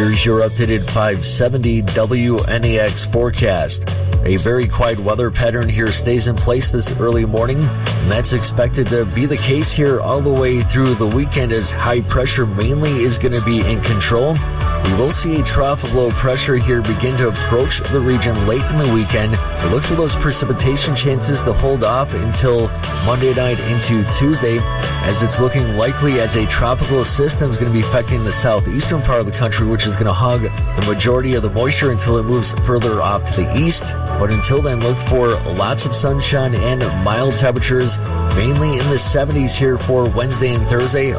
Here's your updated 570 WNAX forecast. A very quiet weather pattern here stays in place this early morning, and that's expected to be the case here all the way through the weekend as high pressure mainly is going to be in control. We will see a trough of low pressure here begin to approach the region late in the weekend. We look for those precipitation chances to hold off until Monday night into Tuesday, as it's looking likely as a tropical system is going to be affecting the southeastern part of the country, which is going to hog the majority of the moisture until it moves further off to the east. But until then, look for lots of sunshine and mild temperatures, mainly in the 70s here for Wednesday and Thursday.